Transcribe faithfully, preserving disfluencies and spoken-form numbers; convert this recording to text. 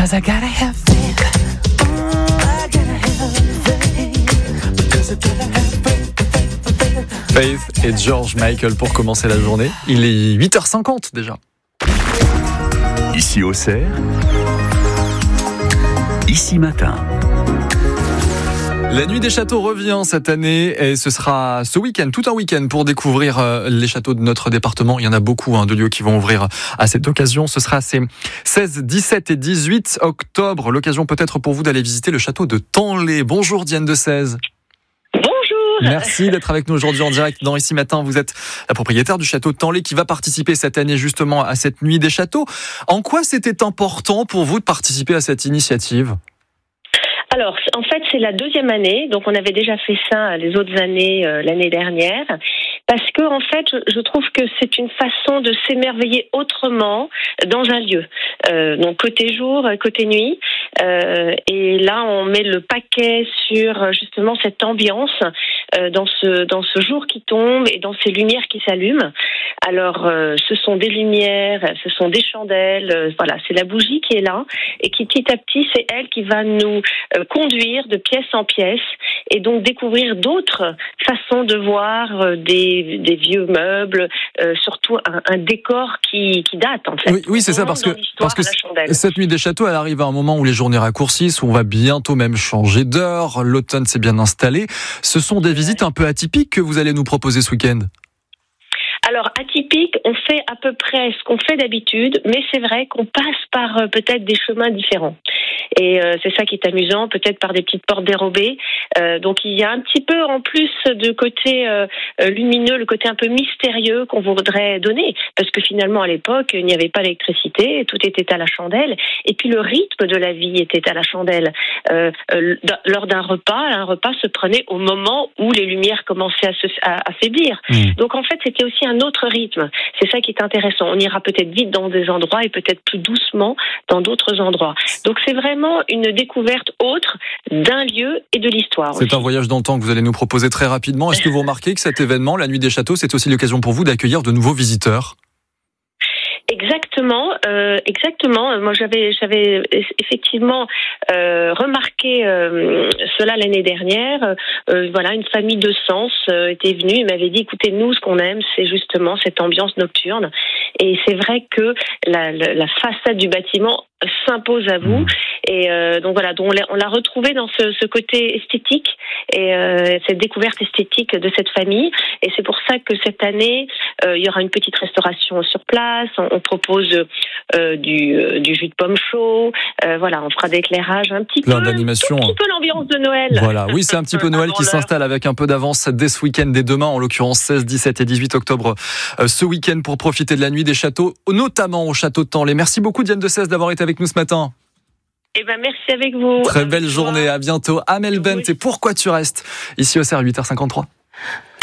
'Cause I gotta have faith. I gotta have faith. Because I gotta have faith. Faith et George Michael pour commencer la journée. Il est huit heures cinquante déjà. Ici Auxerre, ici matin. La nuit des châteaux revient cette année et ce sera ce week-end, tout un week-end pour découvrir les châteaux de notre département. Il y en a beaucoup hein, de lieux qui vont ouvrir à cette occasion. Ce sera ces seize, dix-sept et dix-huit octobre. L'occasion peut-être pour vous d'aller visiter le château de Tanlay. Bonjour Diane de Sèze. Bonjour. Merci d'être avec nous aujourd'hui en direct dans Ici Matin. Vous êtes la propriétaire du château de Tanlay qui va participer cette année justement à cette nuit des châteaux. En quoi c'était important pour vous de participer à cette initiative ? Alors, en fait, c'est la deuxième année, donc on avait déjà fait ça les autres années, euh, l'année dernière, parce que en fait, je, je trouve que c'est une façon de s'émerveiller autrement dans un lieu. Euh, donc côté jour, côté nuit, euh, et là, on met le paquet sur justement cette ambiance euh, dans ce dans ce jour qui tombe et dans ces lumières qui s'allument. Alors, euh, ce sont des lumières, ce sont des chandelles, euh, voilà, c'est la bougie qui est là et qui petit à petit, c'est elle qui va nous euh, conduire de pièce en pièce et donc découvrir d'autres façons de voir euh, des, des vieux meubles, euh, surtout un, un décor qui, qui date en fait. Oui, oui c'est ça, parce que, parce que cette nuit des châteaux, elle arrive à un moment où les journées raccourcissent, où on va bientôt même changer d'heure, l'automne s'est bien installé. Ce sont des visites un peu atypiques que vous allez nous proposer ce week-end. Alors, atypique, on fait à peu près ce qu'on fait d'habitude, mais c'est vrai qu'on passe par euh, peut-être des chemins différents. Et euh, c'est ça qui est amusant, peut-être par des petites portes dérobées. Euh, donc, il y a un petit peu, en plus de côté euh, lumineux, le côté un peu mystérieux qu'on voudrait donner. Parce que finalement, à l'époque, il n'y avait pas d'électricité, tout était à la chandelle. Et puis, le rythme de la vie était à la chandelle. Euh, euh, lors d'un repas, un repas se prenait au moment où les lumières commençaient à, se, à, à faiblir. Mmh. Donc, en fait, c'était aussi un autre rythme. C'est ça qui est intéressant. On ira peut-être vite dans des endroits et peut-être plus doucement dans d'autres endroits. Donc c'est vraiment une découverte autre d'un lieu et de l'histoire. C'est aussi. Un voyage dans le temps que vous allez nous proposer très rapidement. Est-ce que vous remarquez que cet événement, la Nuit des Châteaux, c'est aussi l'occasion pour vous d'accueillir de nouveaux visiteurs ? Exactement, euh, exactement. Moi, j'avais, j'avais effectivement euh, remarqué euh, cela l'année dernière. Euh, voilà, une famille de Sens euh, était venue et m'avait dit, écoutez, nous, ce qu'on aime, c'est justement cette ambiance nocturne. Et c'est vrai que la, la, la façade du bâtiment s'impose à vous. Et euh, donc voilà, donc on, l'a, on l'a retrouvé dans ce, ce côté esthétique et euh, cette découverte esthétique de cette famille. Et c'est pour ça que cette année, euh, il y aura une petite restauration sur place. On, on propose euh, du, euh, du jus de pomme chaud. Euh, voilà, on fera d'éclairage un petit Plein peu, d'animations. un petit peu l'ambiance de Noël. Voilà, oui, c'est un petit peu Noël qui s'installe avec un peu d'avance dès ce week-end, dès demain, en l'occurrence seize, dix-sept et dix-huit octobre, euh, ce week-end pour profiter de la nuit des châteaux, notamment au château de Tanlay. Merci beaucoup Diane de Sèze d'avoir été avec nous ce matin. Eh ben, merci avec vous. Très belle journée, à bientôt. Amel Bent et Pourquoi tu restes ici au C R huit heures cinquante-trois.